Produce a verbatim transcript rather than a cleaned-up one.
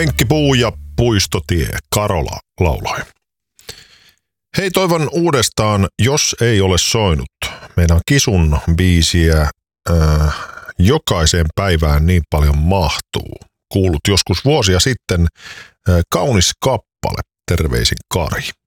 Penkkipuu ja puistotie, Karola lauloi. Hei, toivon uudestaan, jos ei ole soinut. Meidän Kisun biisiä äh, jokaiseen päivään niin paljon mahtuu. Kuulut joskus vuosia sitten äh, kaunis kappale, terveisin Kari.